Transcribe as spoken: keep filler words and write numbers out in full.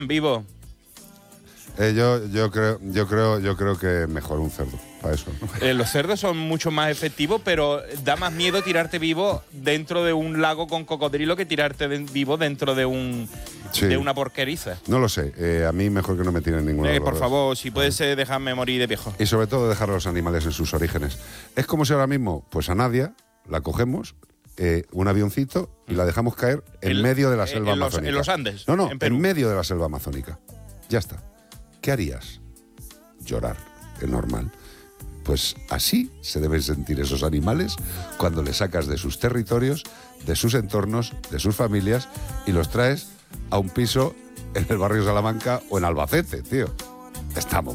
Vivo. Eh, yo, yo creo, yo creo, yo creo que mejor un cerdo para eso. Eh, los cerdos son mucho más efectivos, pero da más miedo tirarte vivo dentro de un lago con cocodrilo que tirarte de- vivo dentro de un Sí. de una porqueriza. No lo sé. Eh, a mí mejor que no me tiren ninguno. de Eh, los por dos. favor, si puedes eh, dejarme morir de viejo. Y sobre todo dejar a los animales en sus orígenes. Es como si ahora mismo, pues a Nadia la cogemos, eh, un avioncito, y la dejamos caer en El- medio de la eh, selva en los- amazónica. en los Andes, No, no, en Perú. en medio de la selva amazónica. Ya está. ¿Qué harías? Llorar, es normal. Pues así se deben sentir esos animales cuando les sacas de sus territorios, de sus entornos, de sus familias y los traes a un piso en el barrio Salamanca o en Albacete, tío. Estamos